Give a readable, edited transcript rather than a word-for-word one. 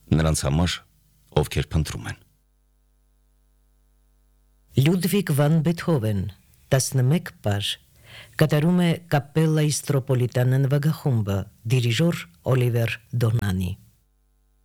Նրանց համար, ովքեր փնտրում են։ Լյուդվիգ վան Բեթհովեն 11 պար կատարում է Կապելլա Իստրոպոլիտան նվագախումբը դիրիժոր Օլիվեր Դոնանի